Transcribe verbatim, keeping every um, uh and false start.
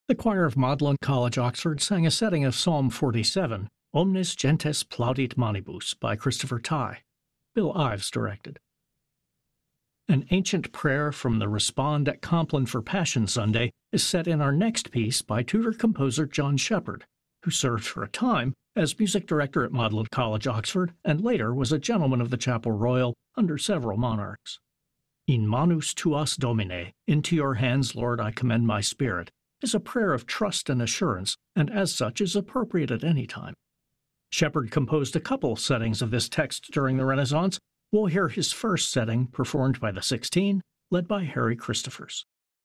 The choir of Magdalen College, Oxford, sang a setting of Psalm forty-seven, Omnis Gentes Plaudit Manibus, by Christopher Tye. Bill Ives directed. An ancient prayer from the Respond at Compline for Passion Sunday is set in our next piece by Tudor composer John Shepherd, who served for a time as music director at Magdalen College, Oxford, and later was a gentleman of the Chapel Royal under several monarchs. In manus tuas, Domine, into your hands, Lord, I commend my spirit, is a prayer of trust and assurance, and as such is appropriate at any time. Shepherd composed a couple settings of this text during the Renaissance. We'll hear his first setting, performed by the Sixteen, led by Harry Christophers.